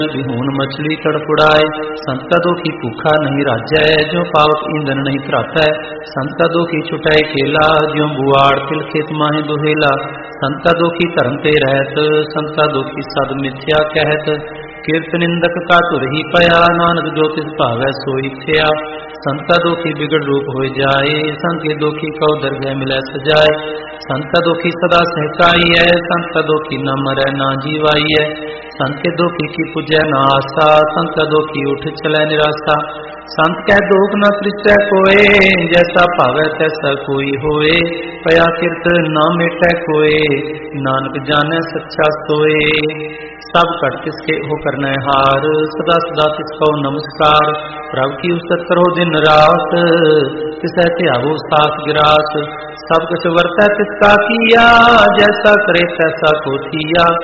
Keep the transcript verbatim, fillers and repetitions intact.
विहून मछली तड़पुड़ाए। संत का दोखी भूखा नहीं राजै, जो पावक ईंधन नहीं धरातै। संत का दोखी छुटाए खेला, ज्यों बुआड़ तिल खेत माहे दुहेला। संत का दोखी धर्म ते रहत, संत का दोखी सद मिथ्या कहत। कीर्त निंदक का तुर ही पया, नानक जो तिस भावै सोई थिया। संत का दोखी बिगड़ रूप हो जाए, संत के दोखी कौ दरगह मिलै सजाए। संत का दोखी सदा सहकाई है, संत का दोखी न मरै ना जीवाई है। संत के दोखी की पूजै न आस्था, संत का दोखी उठ चलै निराशा। संत कह दोख न तृचै कोय, जैसा भावै तैसा कोई होए। पया कीर्त न मेटै कोय, नानक जानै सच्चा सोए। सब घट तिसके हो करनै हार, सदा सदा तिसको नमस्कार। प्रभु की उस्तत करो दिन रात, तिसै ध्यावो साथ गिरास। सब कुछ वरतै तिसका किया, जैसा करे तैसा को थिया।